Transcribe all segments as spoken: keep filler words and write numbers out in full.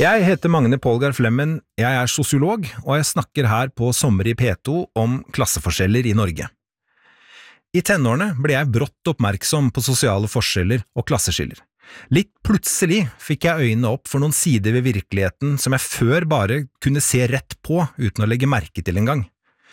Jeg heter Magne Polgar Flemmen, jeg er sosiolog, og jeg snakker her på Sommer i P to om klasseforskjeller i Norge. I tenårene ble jeg brått oppmerksom på sosiale forskjeller og klasseskiller. Litt plutselig fikk jeg øynene opp for noen sider ved virkeligheten som jeg før bare kunne se rett på uten å legge merke til engang.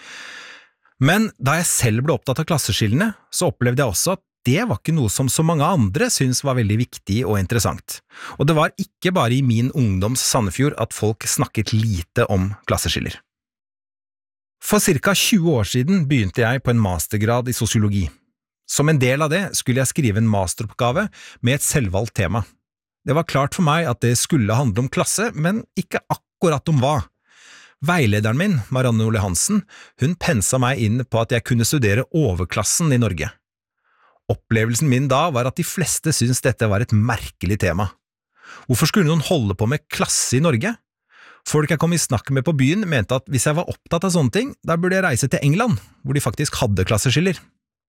Men da jeg selv ble opptatt av klasseskillene, så opplevde jeg også at det var ikke noe som så mange andre syntes var veldig viktig og interessant. Og det var ikke bare i min ungdoms Sandefjord at folk snakket lite om klasseskiller. For cirka tjue år siden begynte jeg på en mastergrad i sosiologi. Som en del av det skulle jeg skrive en masteroppgave med et selvvalgt tema. Det var klart for meg at det skulle handle om klasse, men ikke akkurat om hva. Veilederen min, Marianne Ole Hansen, hun pensa meg inn på at jeg kunne studere overklassen i Norge. Opplevelsen min da var at de fleste syntes dette var et merkelig tema. Hvorfor skulle noen holde på med klasse i Norge? Folk jeg kom i snakk med på byen mente at hvis jeg var opptatt av sånne ting, da burde jeg reise til England, hvor de faktisk hadde klasseskiller.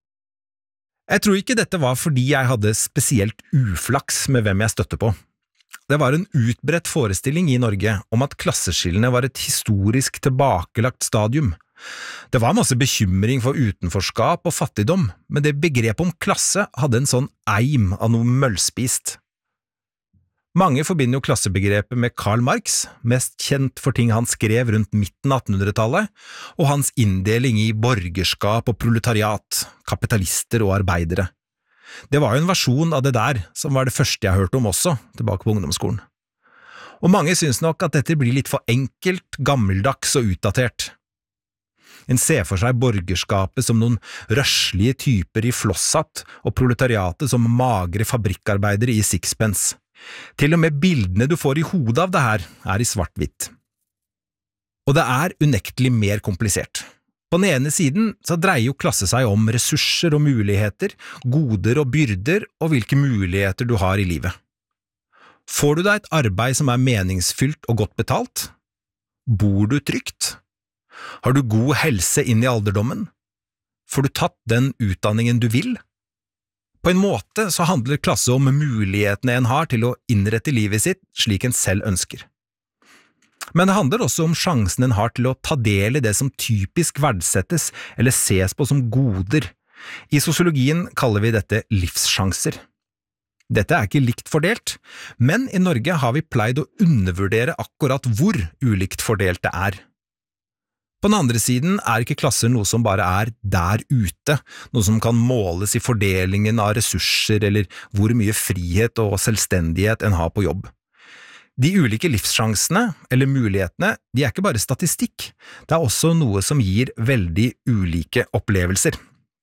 Jeg tror ikke dette var fordi jeg hadde spesielt uflaks med hvem jeg støtte på. Det var en utbredt forestilling i Norge om at klasseskillene var et historisk tilbakelagt stadium. Det var masse bekymring for utenforskap og fattigdom, men det begrepet om klasse hadde en sånn eim av noe møllspist. Mange forbinder jo klassebegrepet med Karl Marx, mest kjent for ting han skrev rundt midten av attenhundretallet, og hans inndeling i borgerskap og proletariat, kapitalister og arbeidere. Det var jo en versjon av det der som var det første jeg hørte om også, tilbake på ungdomsskolen. Og mange synes nok at dette blir litt for enkelt, gammeldags og utdatert. En ser for seg borgerskapet som noen røslige typer i flosshatt og proletariatet som magre fabrikkarbeidere i sixpence. Til og med bildene du får i hodet av det her er i svart-hvitt. Og det er unektelig mer komplisert. På den ene siden så dreier jo klasse seg om ressurser og muligheter, goder og byrder og hvilke muligheter du har i livet. Får du deg et arbeid som er meningsfylt og godt betalt? Bor du trygt? Har du god helse inn i alderdommen? Får du tatt den utdanningen du vil? På en måte så handler klasse om mulighetene en har til å innrette livet sitt slik en selv ønsker. Men det handler også om sjansen en har til å ta del i det som typisk verdsettes eller ses på som goder. I sosiologien kaller vi dette livssjanser. Dette er ikke likt fordelt, men i Norge har vi pleid å undervurdere akkurat hvor ulikt fordelt det er. På den andre siden er ikke klasser noe som bare er der ute, noe som kan måles i fordelingen av ressurser eller hvor mye frihet og selvstendighet en har på jobb. De ulike livssjansene, eller mulighetene, de er ikke bare statistikk, det er også noe som gir veldig ulike opplevelser.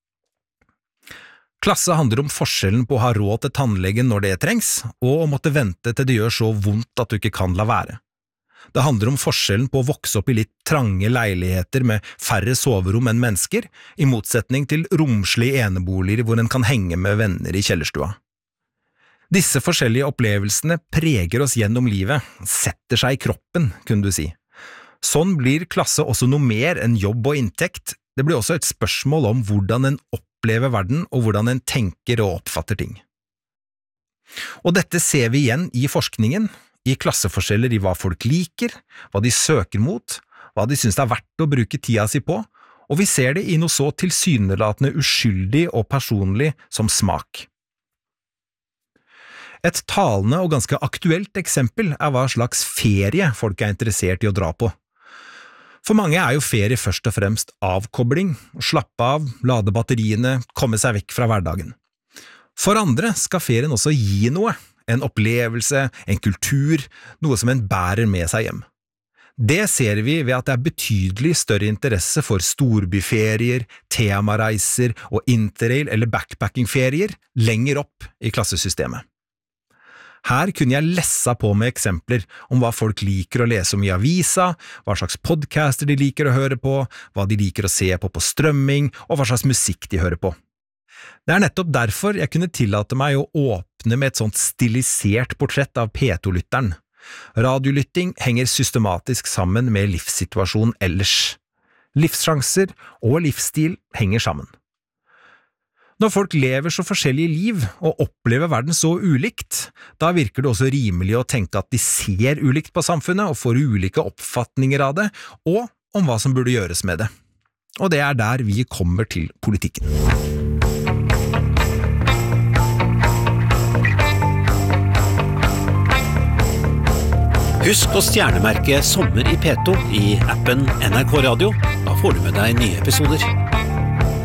Klasse handler om forskjellen på å ha råd til tannlegen når det trengs, og å måtte vente til det gjør så vondt at du ikke kan la være. Det handler om forskjellen på å vokse opp i litt trange leiligheter med færre soverom enn mennesker, i motsetning til romslige eneboliger hvor en kan henge med venner i kjellerstua. Disse forskjellige opplevelsene preger oss gjennom livet, setter seg i kroppen, kunne du si. Sånn blir klasse også noe mer enn jobb og inntekt. Det blir også et spørsmål om hvordan en opplever verden og hvordan en tenker og oppfatter ting. Og dette ser vi igjen i forskningen, i klasseforskjeller i hva folk liker, hva de søker mot, hva de synes det er verdt å bruke tida si på, og vi ser det i noe så tilsynelatende uskyldig og personlig som smak. Et talende og ganske aktuelt eksempel er hva slags ferie folk er interessert i å dra på. For mange er jo ferie først og fremst avkobling, slappe av, lade batteriene, komme seg vekk fra hverdagen. For andre skal ferien også gi noe, en opplevelse, en kultur, noe som en bærer med seg hjem. Det ser vi ved at det er betydelig større interesse for storbyferier, temareiser og interrail- eller backpackingferier lenger opp i klassesystemet. Her kunne jeg lessa på med eksempler om hva folk liker å lese om i avisa, hva slags podcaster de liker å høre på, hva de liker å se på på strømming, og hva slags musikk de hører på. Det er nettopp derfor jeg kunne tillate meg å åpne med et sånt stilisert portrett av P to-lytteren. Radiolytting henger systematisk sammen med livssituasjon ellers. Livssjanser og livsstil henger sammen. Når folk lever så forskjellige liv og opplever verden så ulikt, da virker det også rimelig å tenke at de ser ulikt på samfunnet og får ulike oppfatninger av det, og om hva som burde gjøres med det. Og det er der vi kommer til politikken. Husk å stjernemerke Sommer i P to i appen N R K Radio. Da får du med deg nye episoder.